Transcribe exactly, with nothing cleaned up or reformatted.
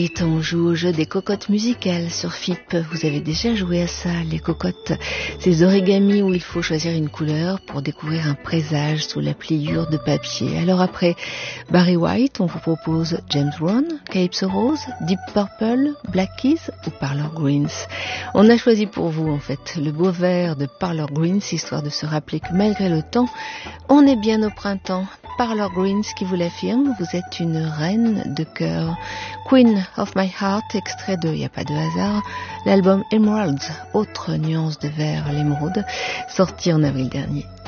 Et on joue au jeu des cocottes musicales sur F I P. Vous avez déjà joué à ça, les cocottes, ces origamis où il faut choisir une couleur pour découvrir un présage sous la pliure de papier. Alors après Barry White, on vous propose James Brown, Calypso Rose, Deep Purple, Black Keys ou Parlour Greens. On a choisi pour vous en fait le beau vert de Parlour Greens, histoire de se rappeler que malgré le temps, on est bien au printemps. Parlour Greens qui vous l'affirme, vous êtes une reine de cœur. Queen of My Heart, extrait de Y a pas de hasard, l'album Emeralds, autre nuance de vert, l'émeraude, sorti en avril dernier.